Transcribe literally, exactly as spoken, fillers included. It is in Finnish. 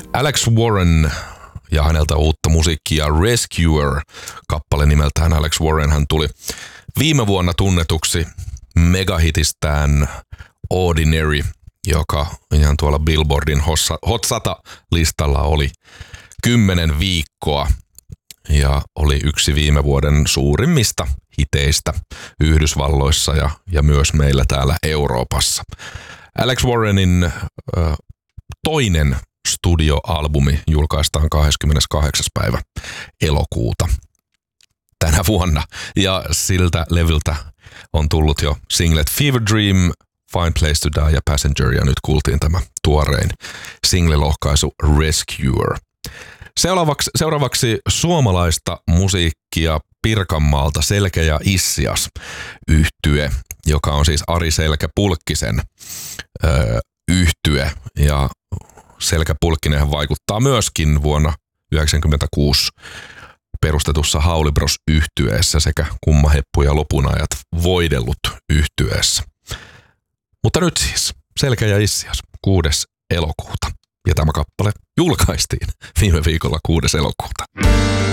Alex Warren ja häneltä uutta musiikkia Rescuer, kappale nimeltään Alex Warren. Hän tuli viime vuonna tunnetuksi megahitistään Ordinary, joka ihan tuolla Billboardin Hot sata-listalla oli kymmenen viikkoa ja oli yksi viime vuoden suurimmista hiteistä Yhdysvalloissa ja, ja myös meillä täällä Euroopassa. Alex Warrenin äh, toinen studioalbumi julkaistaan kahdeskymmeneskahdeksas päivä elokuuta tänä vuonna. Ja siltä levyltä on tullut jo singlet Fever Dream, Fine Place to Die ja Passenger, ja nyt kuultiin tämä tuorein single-lohkaisu Rescuer. Seuraavaksi, seuraavaksi suomalaista musiikkia Pirkanmaalta Selkä ja Issias -yhtye, joka on siis Ari Selkä-Pulkkisen öö, yhtye, ja Selkä-Pulkkinen vaikuttaa myöskin vuonna yhdeksänkymmentäkuusi perustetussa Hauli Bros-yhtyeessä sekä Kumma Heppu ja Lopun ajat voidellut -yhtyeessä. Mutta nyt siis Selkä ja Issias kuudes elokuuta. Ja tämä kappale julkaistiin viime viikolla kuudes elokuuta.